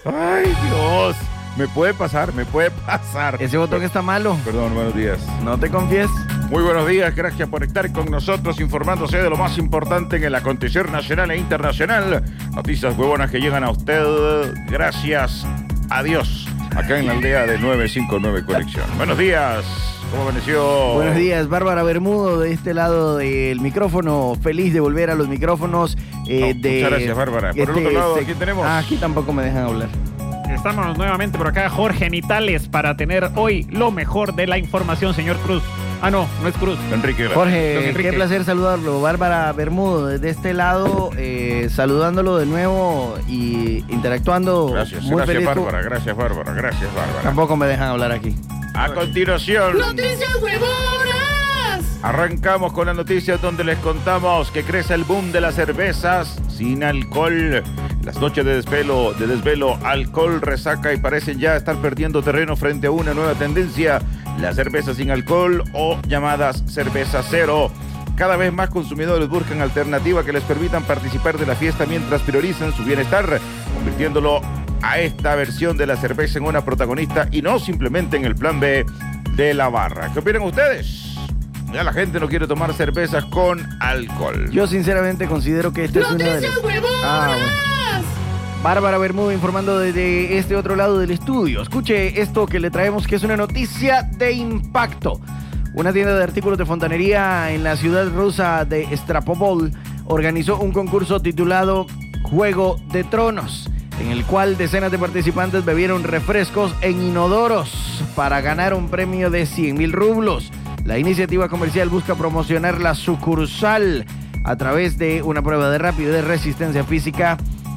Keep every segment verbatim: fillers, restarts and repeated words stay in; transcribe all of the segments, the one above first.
Ay, Dios. Me puede pasar, me puede pasar. Ese botón está malo. Perdón, buenos días. No te confíes. Muy buenos días, gracias por estar con nosotros informándose de lo más importante en el acontecer nacional e internacional. Noticias huevonas que llegan a usted gracias a Dios, acá en la aldea de nueve cinco nueve Conexión. Buenos días, ¿cómo amaneció? Buenos días, Bárbara Bermudo, de este lado del micrófono. Feliz de volver a los micrófonos. Eh, No, de muchas gracias, Bárbara. Por este, el otro lado, este, ¿quién tenemos? Ah, aquí tampoco me dejan hablar. Estamos nuevamente por acá, Jorge Nitales, para tener hoy lo mejor de la información, señor Cruz. Ah, no, no es Cruz. Enrique. Don Jorge, Enrique. qué placer saludarlo. Bárbara Bermudo, desde este lado, eh, saludándolo de nuevo y interactuando. Gracias, Muy gracias, feliz. Bárbara, gracias, Bárbara, gracias, Bárbara. Tampoco me dejan hablar aquí. A continuación, ¡Noticias huevonas! arrancamos con las noticias donde les contamos que crece el boom de las cervezas sin alcohol. Las noches de desvelo, de desvelo, alcohol, resaca y parecen ya estar perdiendo terreno frente a una nueva tendencia, las cervezas sin alcohol o llamadas cerveza cero. Cada vez más consumidores buscan alternativas que les permitan participar de la fiesta mientras priorizan su bienestar, convirtiéndolo a esta versión de la cerveza en una protagonista y no simplemente en el plan B de la barra. ¿Qué opinan ustedes? Ya la gente no quiere tomar cervezas con alcohol. Yo sinceramente considero que esta es una de ¡Noticias las... huevonas! Ah, bueno. Bárbara Bermudo informando desde este otro lado del estudio. Escuche esto que le traemos, que es una noticia de impacto. Una tienda de artículos de fontanería en la ciudad rusa de Stropopol organizó un concurso titulado Juego de Tronos, en el cual decenas de participantes bebieron refrescos en inodoros para ganar un premio de cien mil rublos. La iniciativa comercial busca promocionar la sucursal a través de una prueba de rapidez, resistencia física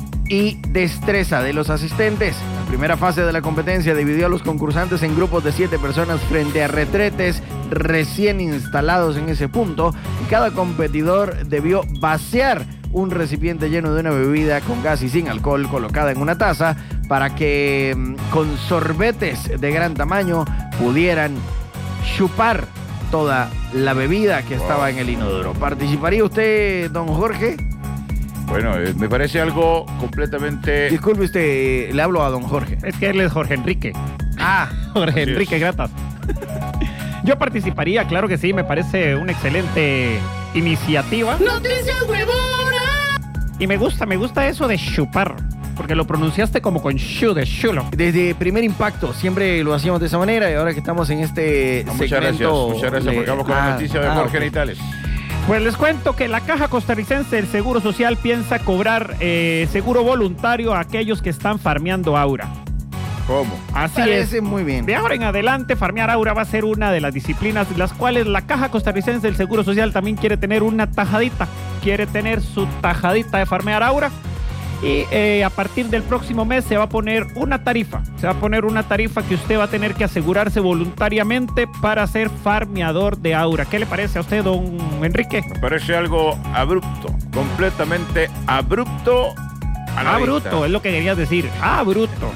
y destreza de los asistentes. La primera fase de la competencia dividió a los concursantes en grupos de siete personas frente a retretes recién instalados en ese punto, y cada competidor debió vaciar un recipiente lleno de una bebida con gas y sin alcohol colocada en una taza para que con sorbetes de gran tamaño pudieran chupar toda la bebida que estaba en el inodoro. ¿Participaría usted, don Jorge? Bueno, eh, me parece algo completamente... Disculpe usted, le hablo a don Jorge. Es que él es Jorge Enrique. Ah, Jorge Así Enrique es. Gratas. Yo participaría, claro que sí, me parece una excelente iniciativa. ¡Noticias huevonas! Y me gusta, me gusta eso de chupar, porque lo pronunciaste como con shu, de chulo. desde Primer Impacto siempre lo hacíamos de esa manera, y ahora que estamos en este No, muchas gracias, segmento... muchas gracias, de- porque vamos con Ah, la noticia de ah, Jorge ok. Nitales. Pues les cuento que la Caja Costarricense del Seguro Social piensa cobrar eh, seguro voluntario a aquellos que están farmeando Aura. ¿Cómo? Así Parece es. muy bien. De ahora en adelante, farmear Aura va a ser una de las disciplinas de las cuales la Caja Costarricense del Seguro Social también quiere tener una tajadita. Quiere tener su tajadita de farmear Aura. Y eh, a partir del próximo mes se va a poner una tarifa. Se va a poner una tarifa que usted va a tener que asegurarse voluntariamente para ser farmeador de Aura. ¿Qué le parece a usted, don Enrique? Me parece algo abrupto, completamente abrupto a la Ah, vista. bruto, es lo que querías decir. Ah, bruto.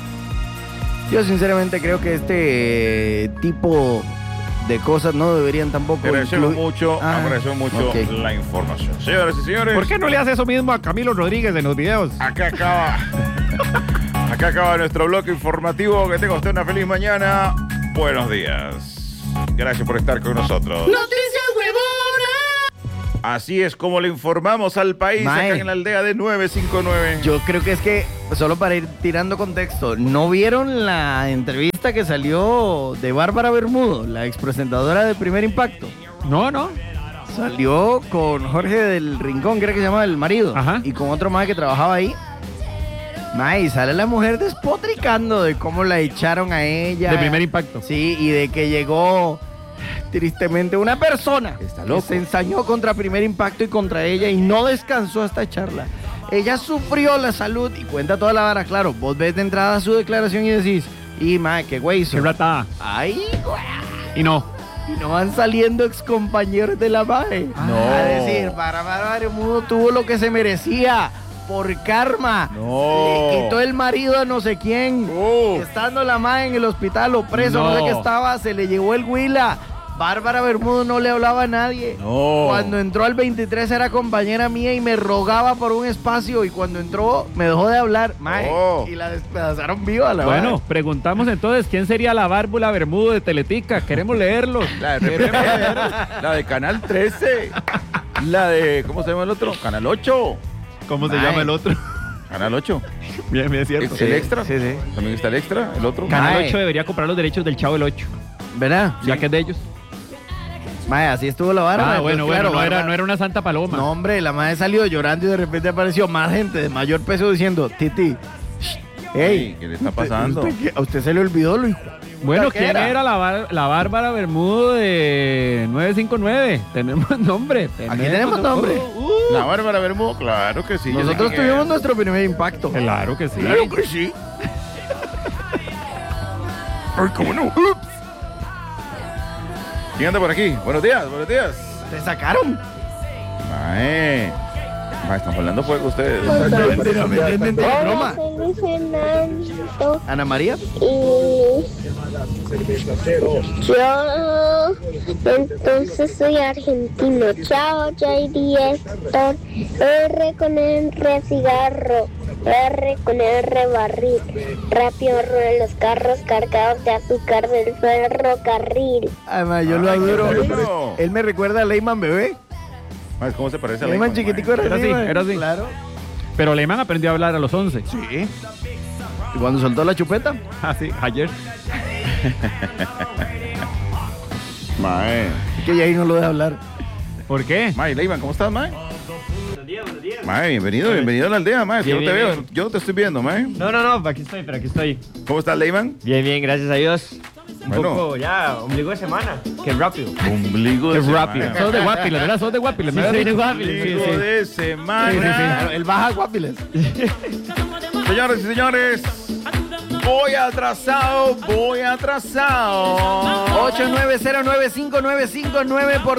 Yo sinceramente creo que este eh, tipo de cosas no deberían tampoco Agradecemos incluir- mucho, Ah, agradecemos mucho ok. la información. Señoras y señores, ¿Por qué no le hace eso mismo a Camilo Rodríguez en los videos? acá acaba, acá acaba nuestro bloque informativo. Que tenga usted una feliz mañana. Buenos días. Gracias por estar con nosotros. ¡Noticias huevonas! Así es como le informamos al país Mae. acá en la aldea de nueve cinco nueve. Yo creo que es que, solo para ir tirando contexto, ¿no vieron la entrevista que salió de Bárbara Bermudo, la expresentadora de Primer Impacto? No, no. Salió con Jorge del Rincón, creo que se llama el marido, Ajá. y con otro más que trabajaba ahí. Mae, y sale la mujer despotricando de cómo la echaron a ella. De Primer Impacto. Sí, y de que llegó tristemente una persona Está que loco. se ensañó contra Primer Impacto y contra ella y no descansó hasta echarla. Ella sufrió la salud y cuenta toda la vara. Claro, vos ves de entrada su declaración y decís, y mae, qué güey. Qué rata. Ay, güey. Y no. Y no van saliendo excompañeros de la mae. No. A decir, para Bárbara Bermudo tuvo lo que se merecía por karma. No. Le quitó el marido a no sé quién. Oh. Estando la mae en el hospital o preso, no. No. sé qué estaba, se le llevó el huila. Bárbara Bermudo no le hablaba a nadie. No. Cuando entró al veintitrés era compañera mía y me rogaba por un espacio y cuando entró me dejó de hablar. Mae, Oh. y la despedazaron viva la Bueno, vara. preguntamos entonces quién sería la Bárbara Bermudo de Teletica. Queremos leerlo. La de, Repre- la de Canal trece. La de, ¿cómo se llama el otro? Canal ocho. ¿Cómo se Mae. llama el otro? Canal ocho. Bien, bien, es cierto. ¿Es el Sí, extra? sí, sí. También está el extra, el otro. Canal Mae. ocho debería comprar los derechos del Chavo el ocho, ¿Verdad? ya que es de ellos. Mae, así estuvo la vara. Ah, mae. bueno, Entonces, bueno, claro, no era, Bárbara- no era una santa paloma. No, hombre, la madre salió llorando y de repente apareció más gente de mayor peso diciendo, Titi, hey, ¿Qué le está pasando? ¿Usted, usted qué? ¿A usted se le olvidó lo hijo? Bueno, ¿Qué ¿quién era? era, la, Bar- la Bárbara Bermudo de nueve cinco nueve? Tenemos nombre. Aquí tenemos nombre. La Bárbara Bermudo, claro que sí. yo sé Nosotros quién tuvimos es. nuestro primer impacto. Claro que sí. Claro que sí. Ay, cómo no. Ups. ¿Quién anda por aquí? Buenos días, buenos días. ¿Te sacaron? Mae. Mae, están hablando fuego ustedes. Mentira, mentira, mentira, Hola, broma. soy Luis Fernando Ana María. y yo entonces soy argentino. Chao, J D Héctor. R con R cigarro. R con R barril. Rápido ruedan los carros cargados de azúcar del ferrocarril. Además, yo lo Ay, qué adoro. bueno. Él me recuerda a Leyman bebé. Mae, ¿cómo se parece a Leyman Leyman, chiquitico mae? era, Era así, así, mae. era así. Claro. Pero Lehman aprendió a hablar a los once. Sí. ¿Y cuando soltó la chupeta? Ah, sí, ayer. Mae. Es que ya ahí no lo deja hablar. ¿Por qué? Mae, Leyman, ¿cómo estás, mae? Mae, bienvenido, bienvenido a la aldea, mae. Yo no Bien, te bien, veo, bien. yo no te estoy viendo, mae. No, no, no, aquí estoy, pero aquí estoy. ¿Cómo estás, Leyman? Bien, bien, gracias a Dios. Un Bueno. poco ya, ombligo de semana. Qué rápido. Ombligo de Qué rápido. semana. Sos de Guapiles, ¿verdad? Sos de Guapiles. ¿me Sí, habías soy de dicho? Guapiles, sí, Ombligo sí. de semana. Él baja guapiles. Señores y señores, voy atrasado, voy atrasado. ocho nueve cero nueve cinco nueve cinco nueve por